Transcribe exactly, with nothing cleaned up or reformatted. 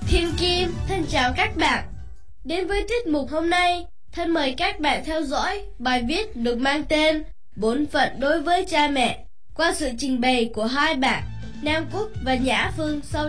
Thiên Kim thân chào các bạn. Đến với tiết mục hôm nay, thân mời các bạn theo dõi bài viết được mang tên Bổn phận đối với cha mẹ qua sự trình bày của hai bạn Nam Cúc và Nhã Phương sau